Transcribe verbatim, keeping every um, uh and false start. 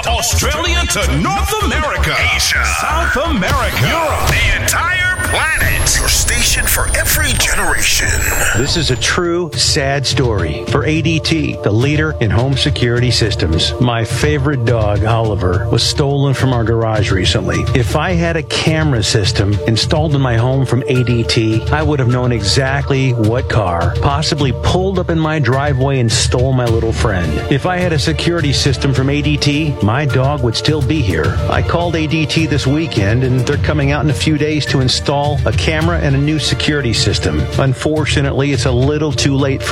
Australia to North America, Asia, South America, Europe, the entire planet. Your station for every generation. This is a true, sad story for A D T, the leader in home security systems. My favorite dog, Oliver, was stolen from our garage recently. If I had a camera system installed in my home from A D T, I would have known exactly what car possibly pulled up in my driveway and stole my little friend. If I had a security system from A D T, my dog would still be here. I called A D T this weekend, and they're coming out in a few days to install a camera and a new security system. Unfortunately, it's a little too late for